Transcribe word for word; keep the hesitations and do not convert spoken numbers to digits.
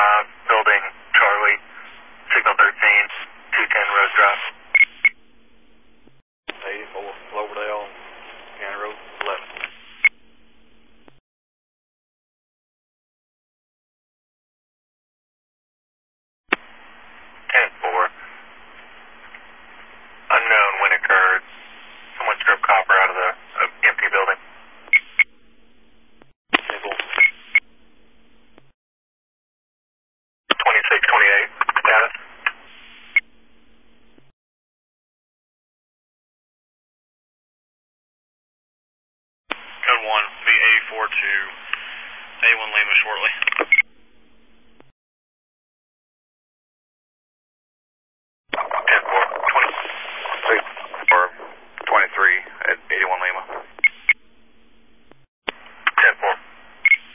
five, building Charlie, signal thirteen, two ten Rose Drive. eighty-four, Cloverdale, County Road eleven. ten four. Unknown when occurred. Someone stripped copper out of the uh, empty building. twenty-six twenty-eight, status. Code one, be eighty-four to A one Lima shortly.